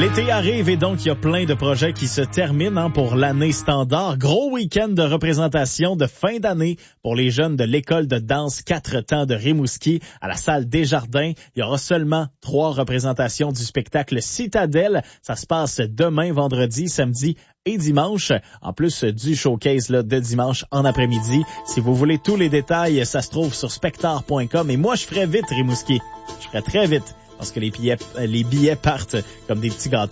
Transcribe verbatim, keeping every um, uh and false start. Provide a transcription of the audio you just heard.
L'été arrive et donc il y a plein de projets qui se terminent hein, pour l'année standard. Gros week-end de représentation de fin d'année pour les jeunes de l'école de danse quatre temps de Rimouski à la salle Desjardins. Il y aura seulement trois représentations du spectacle Citadelle. Ça se passe demain, vendredi, samedi et dimanche, en plus du showcase là, de dimanche en après-midi. Si vous voulez tous les détails, ça se trouve sur spectar point com. Et moi, je ferai vite, Rimouski. Je ferai très vite parce que les billets, les billets partent comme des petits gâteaux.